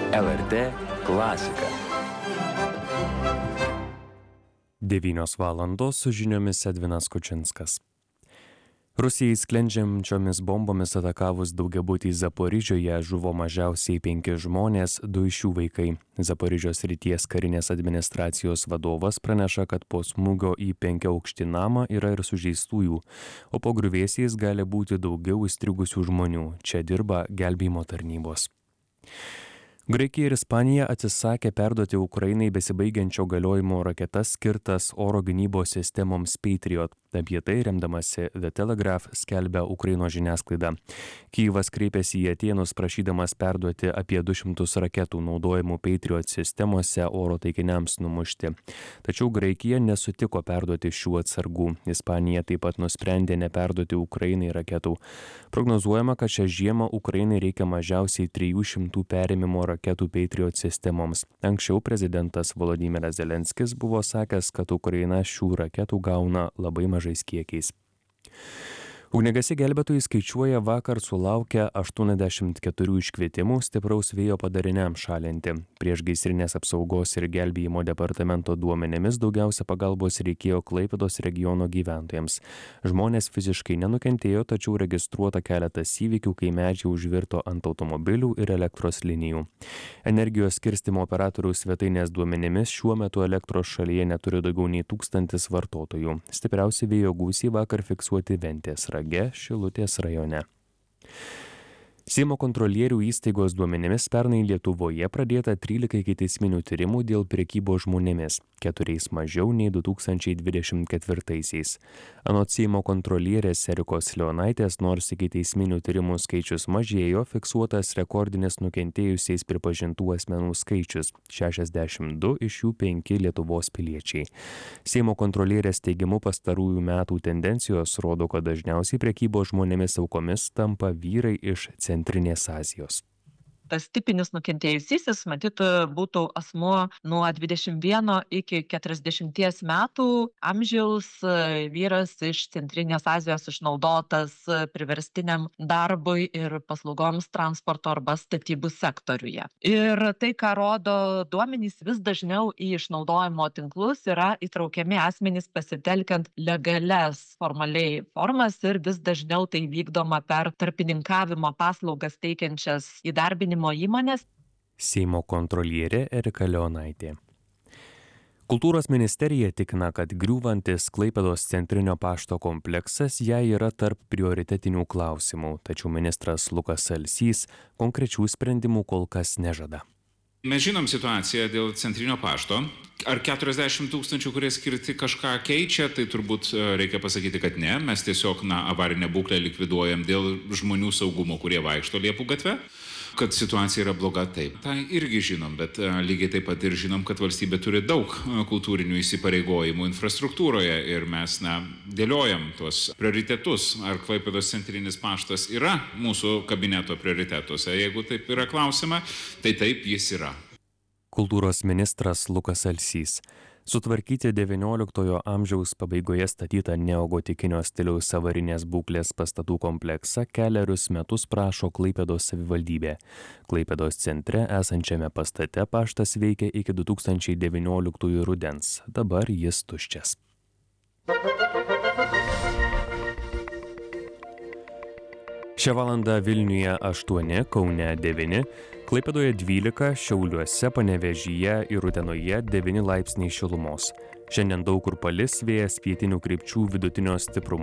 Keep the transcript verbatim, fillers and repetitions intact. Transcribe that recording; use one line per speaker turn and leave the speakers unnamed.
L R T klasika.
devynios valandos su žiniomis Edvinas Kučinskas. Rusijai sklendžiančiomis bombomis atakavus daugiabutį Zaporižioje žuvo mažiausiai penki žmonės, du iš jų vaikai. Zaporižės srities karinės administracijos vadovas praneša, kad po smūgio į penkiaaukštį namą yra ir sužeistųjų, o po griuvėsiais gali būti daugiau įstrigusių žmonių. Čia dirba gelbėjimo tarnybos. Graikija ir Ispanija atsisakė perduoti Ukrainai besibaigiančio galiojimo raketas skirtas oro gynybos sistemoms Patriot. Apie tai remdamasi The Telegraph skelbia Ukrainos žiniasklaida. Kyjivas kreipėsi į Atėnus prašydamas perduoti apie du šimtus raketų naudojimų Patriot sistemose oro taikiniams numušti. Tačiau Graikija nesutiko perduoti šių atsargų. Ispanija taip pat nusprendė neperduoti Ukrainai raketų. Prognozuojama, kad šią žiemą Ukrainai reikia mažiausiai trijų šimtų perėmimo raketų Patriot sistemoms. Anksčiau prezidentas Volodymyras Zelenskis buvo sakęs, kad Ukraina šių raketų gauna labai mažais kiekiais. Ugniagesiai gelbėtojai skaičiuoja vakar sulaukę aštuoniasdešimt keturių iškvietimų stipraus vėjo padariniams šalinti. Priešgaisrinės apsaugos ir gelbėjimo departamento duomenimis daugiausia pagalbos reikėjo Klaipėdos regiono gyventojams. Žmonės fiziškai nenukentėjo, tačiau registruota keletas įvykių, kai medžiai užvirto ant automobilių ir elektros linijų. Energijos skirstymo operatoriaus svetainės duomenimis šiuo metu elektros šalyje neturi daugiau nei tūkstantis vartotojų. Stipriausi vėjo gūsiai vakar fiksuoti Ventės rage, Šilutės rajone. Seimo kontrolierių įstaigos duomenimis pernai Lietuvoje pradėta trylika ikiteisminių tyrimų dėl prekybos žmonėmis, keturiais mažiau nei du tūkstančiai dvidešimt ketvirtaisiais. Anot Seimo kontrolierės Erikos Leonaitės, nors ikiteisminių tyrimų skaičius mažėjo, fiksuotas rekordinis nukentėjusiais pripažintų asmenų skaičius - šešiasdešimt du, iš jų penki Lietuvos piliečiai. Seimo kontrolierės teigimu pastarųjų metų tendencijos rodo, kad dažniausiai prekybos žmonėmis aukomis tampa vyrai iš Centrinės Azijos.
Tas tipinis nukentėjusysis, matyt, būtų asmuo nuo dvidešimt vieno iki keturiasdešimties metų amžiaus, vyras iš Centrinės Azijos išnaudotas priverstiniam darbui ir paslaugoms transporto arba statybų sektoriuje. Ir tai, ką rodo duomenys, vis dažniau į išnaudojimo tinklus yra įtraukiami asmenys pasitelkiant legalias formaliai formas ir vis dažniau tai vykdoma per tarpininkavimo paslaugas teikiančias įdarbinimo įmonės.
Seimo kontrolierė Erika Leonaitė. Kultūros ministerija tikina, kad griūvantis Klaipėdos centrinio pašto kompleksas jai yra tarp prioritetinių klausimų, tačiau ministras Lukas Alsys konkrečių sprendimų kol kas nežada.
Mes žinom situaciją dėl centrinio pašto. Ar keturiasdešimt tūkstančių, kurie skirti kažką keičia, tai turbūt reikia pasakyti, kad ne. Mes tiesiog na, avarinę būklę likviduojam dėl žmonių saugumo, kurie vaikšto Liepų gatve. Kad situacija yra bloga, taip. Tai irgi žinom, bet lygiai taip pat ir žinom, kad valstybė turi daug kultūrinių įsipareigojimų infrastruktūroje ir mes na, dėliojam tuos prioritetus. Ar Klaipėdos centrinis paštas yra mūsų kabineto prioritetuose? Jeigu taip yra klausima, tai taip jis yra.
Kultūros ministras Lukas Alsys. Sutvarkyti devynioliktojo amžiaus pabaigoje statytą neogotikinio stiliaus avarinės būklės pastatų kompleksą kelerius metus prašo Klaipėdos savivaldybė. Klaipėdos centre esančiame pastate paštas veikia iki du tūkstančiai devynioliktųjų rudens. Dabar jis tuščias. Šią valandą Vilniuje aštuoni, Kaune devyni, Klaipėdoje dvylika, Šiauliuose, Panevėžyje ir Utenoje devyni laipsniai šilumos. Šiandien daug kur palis, vėjas pietinių krypčių vidutinio stiprumo.